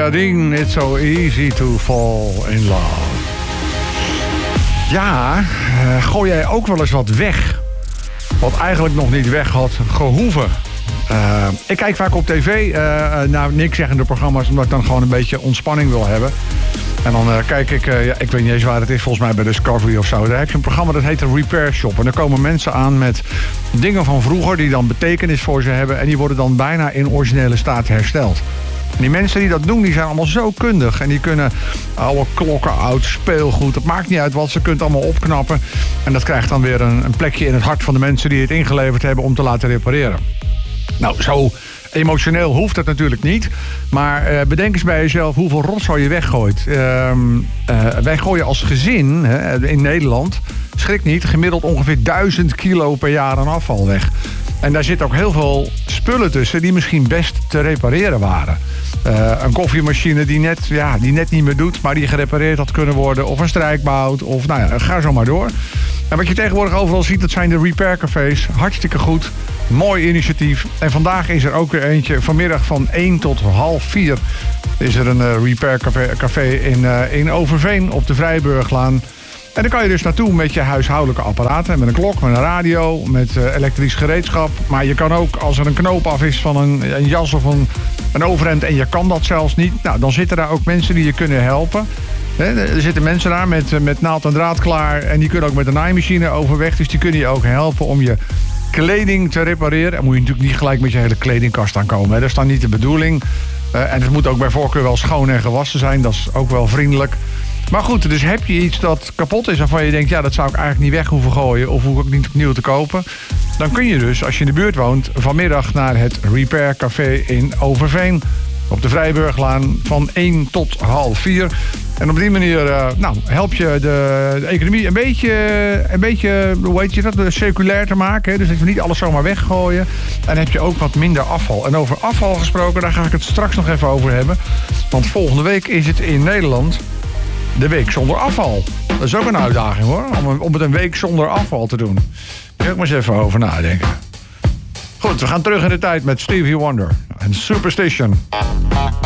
Gloria Dean, It's So Easy to Fall in Love. Ja, gooi jij ook wel eens wat weg? Wat eigenlijk nog niet weg had gehoeven. Ik kijk vaak op tv naar niks zeggende programma's, omdat ik dan gewoon een beetje ontspanning wil hebben. En dan kijk ik, ik weet niet eens waar het is, volgens mij bij Discovery of zo. Daar heb je een programma dat heet de Repair Shop. En daar komen mensen aan met dingen van vroeger die dan betekenis voor ze hebben. En die worden dan bijna in originele staat hersteld. En die mensen die dat doen, die zijn allemaal zo kundig. En die kunnen oude klokken, oud speelgoed, dat maakt niet uit wat, ze kunt allemaal opknappen. En dat krijgt dan weer een plekje in het hart van de mensen die het ingeleverd hebben om te laten repareren. Nou, zo emotioneel hoeft dat natuurlijk niet. Maar bedenk eens bij jezelf hoeveel rotzooi je weggooit. Wij gooien als gezin in Nederland, schrik niet, gemiddeld ongeveer 1000 kilo per jaar aan afval weg. En daar zit ook heel veel spullen tussen die misschien best te repareren waren. Een koffiemachine die net niet meer doet, maar die gerepareerd had kunnen worden. Of een strijkbout, of nou ja, ga zo maar door. En wat je tegenwoordig overal ziet, dat zijn de repaircafés. Hartstikke goed. Mooi initiatief. En vandaag is er ook weer eentje. Vanmiddag van 1 tot 3:30 is er een repaircafé in Overveen op de Vrijburglaan. En dan kan je dus naartoe met je huishoudelijke apparaten. Met een klok, met een radio, met elektrisch gereedschap. Maar je kan ook, als er een knoop af is van een jas of een overhemd en je kan dat zelfs niet, nou, dan zitten daar ook mensen die je kunnen helpen. Er zitten mensen daar met naald en draad klaar. En die kunnen ook met een naaimachine overweg. Dus die kunnen je ook helpen om je kleding te repareren. Dan moet je natuurlijk niet gelijk met je hele kledingkast aankomen. Dat is dan niet de bedoeling. En het moet ook bij voorkeur wel schoon en gewassen zijn. Dat is ook wel vriendelijk. Maar goed, dus heb je iets dat kapot is waarvan je denkt, ja, dat zou ik eigenlijk niet weg hoeven gooien of hoef ik niet opnieuw te kopen. Dan kun je dus, als je in de buurt woont, vanmiddag naar het Repair Café in Overveen. Op de Vrijburglaan van 1 tot 3:30. En op die manier help je de economie een beetje, hoe heet je dat, circulair te maken. Hè? Dus dat je niet alles zomaar weggooien. En heb je ook wat minder afval. En over afval gesproken, daar ga ik het straks nog even over hebben. Want volgende week is het in Nederland de week zonder afval. Dat is ook een uitdaging hoor, om het een week zonder afval te doen. Daar ga ik maar eens even over nadenken. Goed, we gaan terug in de tijd met Stevie Wonder en Superstition.